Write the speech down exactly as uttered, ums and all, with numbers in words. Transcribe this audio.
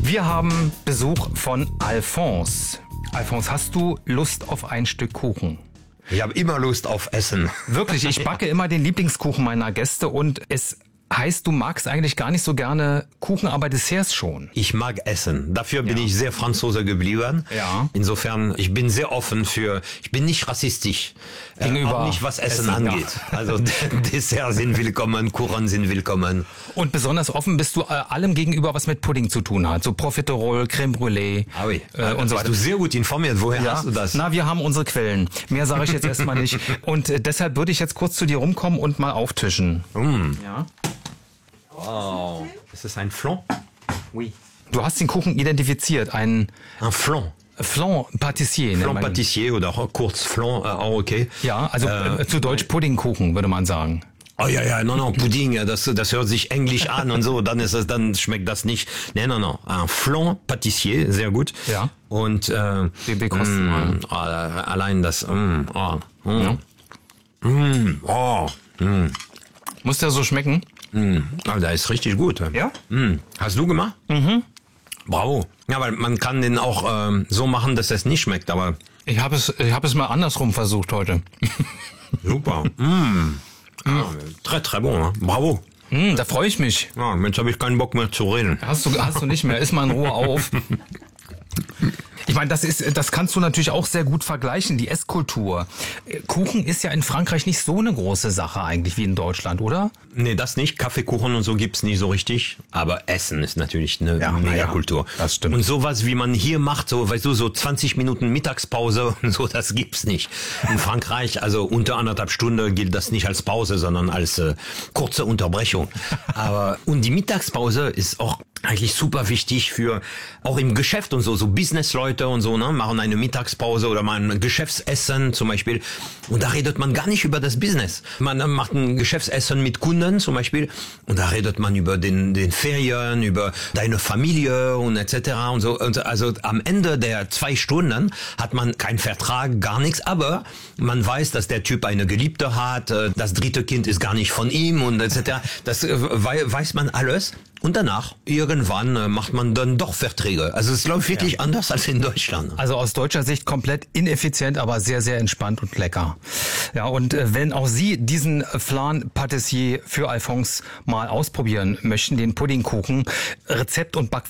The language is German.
Wir haben Besuch von Alphonse. Alphonse, hast du Lust auf ein Stück Kuchen? Ich habe immer Lust auf Essen. Wirklich, ich backe immer den Lieblingskuchen meiner Gäste und es heißt, du magst eigentlich gar nicht so gerne Kuchen, aber Desserts schon. Ich mag Essen. Dafür bin Ja. ich sehr Franzose geblieben. Ja. Insofern, ich bin sehr offen für, ich bin nicht rassistisch. Gegenüber äh, auch nicht was Essen, Essen, angeht. ja. Also Desserts sind willkommen, Kuchen sind willkommen. Und besonders offen bist du äh, allem gegenüber, was mit Pudding zu tun hat. So Profiterole, Crème Brûlée Ah oui. äh, und so Bist weiter. du sehr gut informiert. Woher Ja, hast du das? na, wir haben unsere Quellen. Mehr sage ich jetzt erstmal nicht. Und äh, deshalb würde ich jetzt kurz zu dir rumkommen und mal auftischen. Mm. Ja. Oh. Ist das ein Flan? Oui. Du hast den Kuchen identifiziert, ein Ein Flan. Flan Pâtissier. nennt Flan man ihn. Pâtissier oder auch kurz Flan, äh, auch okay. Ja, also äh, zu Deutsch Puddingkuchen, würde man sagen. Oh ja, ja, no, no, Pudding, ja, das, das hört sich englisch an und so, dann ist das, dann schmeckt das nicht. Nee, no, no, ein Flan Pâtissier, sehr gut. Ja. Und, äh, Wir, wir kosten mal. mm, oh, allein das, mm, oh, mm, Ja. mm, oh, mm, Muss der so schmecken? mm, oh, der ist richtig gut. Ja. Mm. Hast du gemacht? Mhm. Bravo. Ja, weil man kann den auch ähm, so machen, dass es nicht schmeckt, aber Ich habe es, ich habe es mal andersrum versucht heute. super. mm. Ah, très, très bon, hein? Bravo. Hm, da freue ich mich. Ja, jetzt habe ich keinen Bock mehr zu reden. Hast du, hast du nicht mehr. Iss mal in Ruhe auf. Ich meine, das ist, das kannst du natürlich auch sehr gut vergleichen, die Esskultur. Kuchen ist ja in Frankreich nicht so eine große Sache eigentlich wie in Deutschland, oder? Nee, das nicht. Kaffeekuchen und so gibt's nicht so richtig. Aber Essen ist natürlich eine Ja, Megakultur. ja, das stimmt. Und sowas, wie man hier macht, so, weißt du, so zwanzig Minuten Mittagspause und so, das gibt's nicht. In Frankreich, also unter anderthalb Stunden gilt das nicht als Pause, sondern als äh, kurze Unterbrechung. Aber, und die Mittagspause ist auch eigentlich super wichtig für, auch im Geschäft und so, so Businessleute und so, ne, machen eine Mittagspause oder mal ein Geschäftsessen zum Beispiel. Und da redet man gar nicht über das Business. Man äh, macht ein Geschäftsessen mit Kunden zum Beispiel und da redet man über den, den Ferien, über deine Familie und et cetera und so. Und also am Ende der zwei Stunden hat man keinen Vertrag, gar nichts, aber man weiß, dass der Typ eine Geliebte hat, äh, das dritte Kind ist gar nicht von ihm und et cetera. Das äh, wei- weiß man alles. Und danach, irgendwann äh, macht man dann doch Verträge. Also es läuft wirklich ja. anders als in Deutschland. Also aus deutscher Sicht komplett ineffizient, aber sehr, sehr entspannt und lecker. Ja, und äh, wenn auch Sie diesen Flan Pâtissier für Alphonse mal ausprobieren möchten, den Puddingkuchen, Rezept und Back